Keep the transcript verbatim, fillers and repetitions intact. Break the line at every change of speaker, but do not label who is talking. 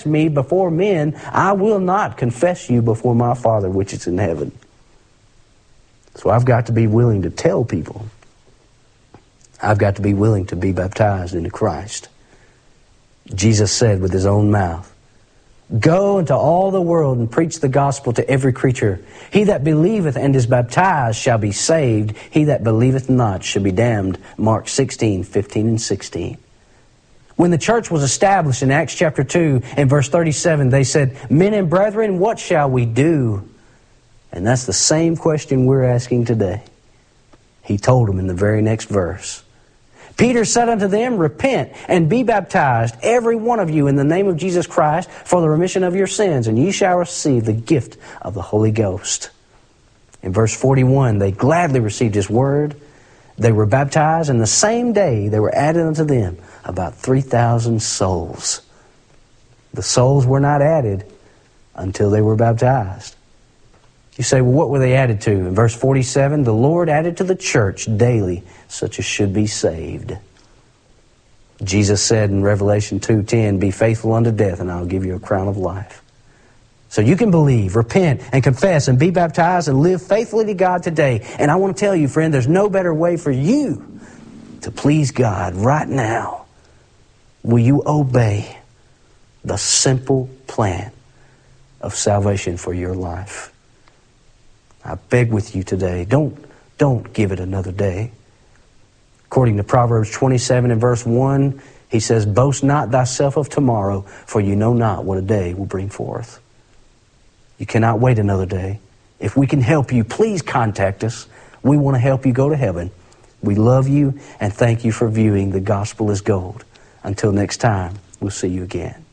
me before men, I will not confess you before my Father which is in heaven. So I've got to be willing to tell people. I've got to be willing to be baptized into Christ. Jesus said with his own mouth, "Go into all the world and preach the gospel to every creature. He that believeth and is baptized shall be saved. He that believeth not shall be damned." Mark sixteen, fifteen and sixteen. When the church was established in Acts chapter two and verse thirty-seven, they said, "Men and brethren, what shall we do?" And that's the same question we're asking today. He told them in the very next verse. Peter said unto them, "Repent and be baptized, every one of you, in the name of Jesus Christ, for the remission of your sins, and ye shall receive the gift of the Holy Ghost." In verse forty-one, they gladly received his word. They were baptized, and the same day there were added unto them about three thousand souls. The souls were not added until they were baptized. You say, well, what were they added to? In verse forty-seven, the Lord added to the church daily such as should be saved. Jesus said in Revelation two ten, "Be faithful unto death, and I'll give you a crown of life." So you can believe, repent, and confess, and be baptized, and live faithfully to God today. And I want to tell you, friend, there's no better way for you to please God right now. Will you obey the simple plan of salvation for your life? I beg with you today, don't, don't give it another day. According to Proverbs twenty-seven and verse one, he says, "Boast not thyself of tomorrow, for you know not what a day will bring forth." You cannot wait another day. If we can help you, please contact us. We want to help you go to heaven. We love you and thank you for viewing The Gospel is Gold. Until next time, we'll see you again.